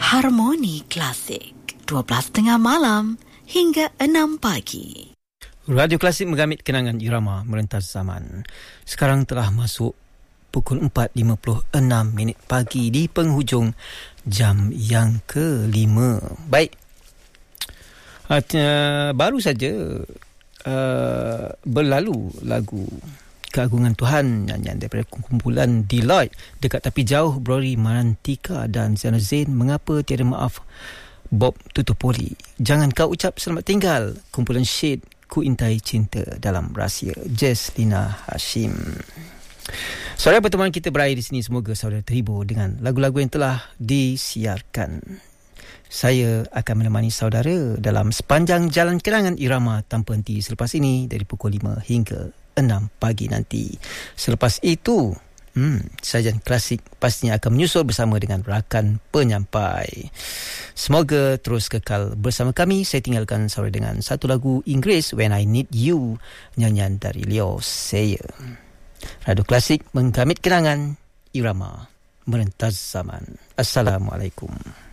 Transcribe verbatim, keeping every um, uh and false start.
Harmoni Klasik, dua belas tiga puluh malam hingga enam pagi. Radio Klasik menggamit kenangan irama merentas zaman. Sekarang telah masuk pukul empat lima puluh enam minit pagi di penghujung jam yang kelima. Baik. Uh, baru saja uh, berlalu lagu Keagungan Tuhan, nyanyian daripada kumpulan Deloitte. Dekat Tapi Jauh, Brori Marantika dan Zainal Zain, Mengapa Tiada Maaf, Bob Tutupoli, Jangan Kau Ucap Selamat Tinggal, kumpulan Shade, Ku Intai Cinta Dalam Rahsia, Jess Lina Hashim. Saudara, pertemuan kita berakhir di sini. Semoga saudara terhibur dengan lagu-lagu yang telah disiarkan. Saya akan menemani saudara dalam sepanjang jalan kenangan irama tanpa henti selepas ini dari pukul lima hingga enam pagi nanti. Selepas itu, hmm, sajian klasik pastinya akan menyusul bersama dengan rakan penyampai. Semoga terus kekal bersama kami. Saya tinggalkan saudara dengan satu lagu Inggeris, When I Need You, nyanyian dari Leo Sayer. Radio Klasik menggamit kenangan irama merentas zaman. Assalamualaikum.